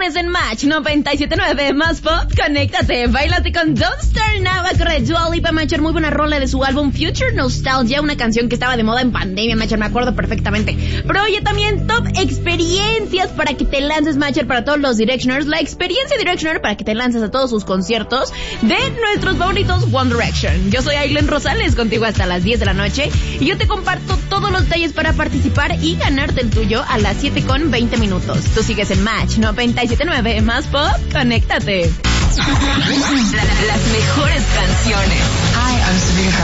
sigues en Match 97.9 más pop, conéctate, bailate con Don't Start Now, a correr Dua Lipa, Macher, muy buena rola de su álbum Future Nostalgia, una canción que estaba de moda en pandemia, Macher, me acuerdo perfectamente. Pero oye, también top experiencias para que te lances, Macher, para todos los Directioners, la experiencia Directioner para que te lances a todos sus conciertos de nuestros favoritos One Direction. Yo soy Ailén Rosales, contigo hasta las 10 de la noche, y yo te comparto todos los detalles para participar y ganarte el tuyo a las 7:20. Tú sigues en Match 97.9 más pop, conéctate. Las mejores canciones. Hi, I'm Sabrina